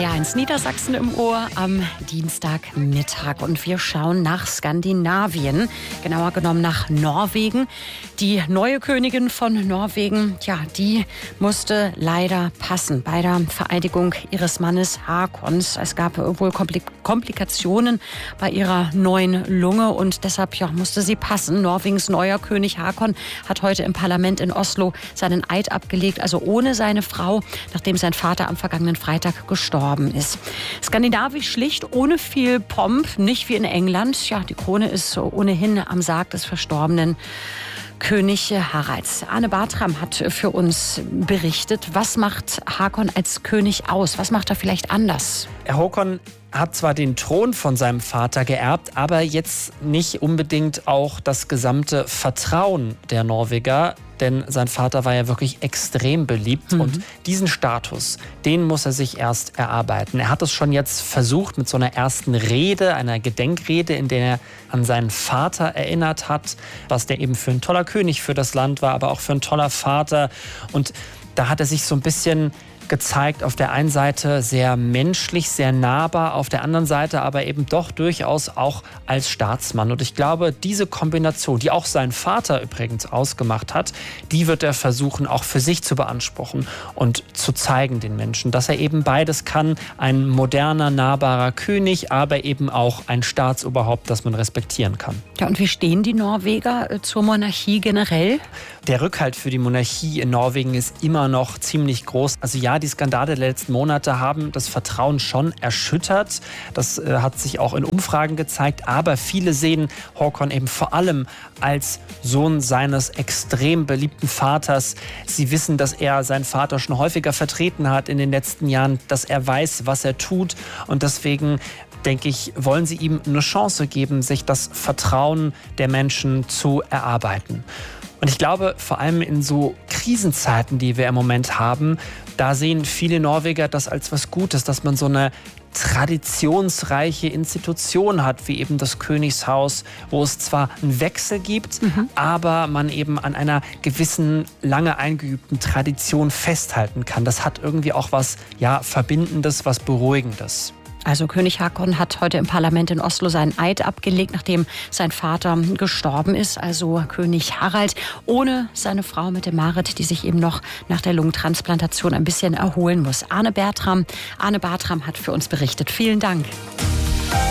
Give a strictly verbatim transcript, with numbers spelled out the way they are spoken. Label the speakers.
Speaker 1: R eins Niedersachsen im Ohr am Dienstagmittag. Und wir schauen nach Skandinavien, genauer genommen nach Norwegen. Die neue Königin von Norwegen, ja, die musste leider passen bei der Vereidigung ihres Mannes Hakons. Es gab wohl Komplikationen bei ihrer neuen Lunge und deshalb ja, musste sie passen. Norwegens neuer König Hakon hat heute im Parlament in Oslo seinen Eid abgelegt, also ohne seine Frau, nachdem sein Vater am vergangenen Freitag gestorben ist. Skandinavisch schlicht, ohne viel Pomp, nicht wie in England. Ja, die Krone ist ohnehin am Sarg des verstorbenen König Haralds. Arne Bartram hat für uns berichtet. Was macht Hakon als König aus? Was macht er vielleicht anders?
Speaker 2: Herr Håkon hat zwar den Thron von seinem Vater geerbt, aber jetzt nicht unbedingt auch das gesamte Vertrauen der Norweger. Denn sein Vater war ja wirklich extrem beliebt. Mhm. Und diesen Status, den muss er sich erst erarbeiten. Er hat es schon jetzt versucht mit so einer ersten Rede, einer Gedenkrede, in der er an seinen Vater erinnert hat, was der eben für ein toller König für das Land war, aber auch für ein toller Vater. Und da hat er sich so ein bisschen gezeigt, auf der einen Seite sehr menschlich, sehr nahbar, auf der anderen Seite aber eben doch durchaus auch als Staatsmann. Und ich glaube, diese Kombination, die auch sein Vater übrigens ausgemacht hat, die wird er versuchen, auch für sich zu beanspruchen und zu zeigen den Menschen, dass er eben beides kann, ein moderner, nahbarer König, aber eben auch ein Staatsoberhaupt, das man respektieren kann.
Speaker 1: Ja, und wie stehen die Norweger zur Monarchie generell?
Speaker 2: Der Rückhalt für die Monarchie in Norwegen ist immer noch ziemlich groß. Also ja, die Skandale der letzten Monate haben das Vertrauen schon erschüttert. Das äh, hat sich auch in Umfragen gezeigt. Aber viele sehen Håkon eben vor allem als Sohn seines extrem beliebten Vaters. Sie wissen, dass er seinen Vater schon häufiger vertreten hat in den letzten Jahren, dass er weiß, was er tut. Und deswegen denke ich, wollen sie ihm eine Chance geben, sich das Vertrauen der Menschen zu erarbeiten. Und ich glaube, vor allem in so Krisenzeiten, die wir im Moment haben, da sehen viele Norweger das als was Gutes, dass man so eine traditionsreiche Institution hat, wie eben das Königshaus, wo es zwar einen Wechsel gibt, mhm. aber man eben an einer gewissen, lange eingeübten Tradition festhalten kann. Das hat irgendwie auch was, ja, Verbindendes, was Beruhigendes.
Speaker 1: Also König Hakon hat heute im Parlament in Oslo seinen Eid abgelegt, nachdem sein Vater gestorben ist. Also König Harald ohne seine Frau Mette-Marit, die sich eben noch nach der Lungentransplantation ein bisschen erholen muss. Arne Bartram, Arne Bartram hat für uns berichtet. Vielen Dank.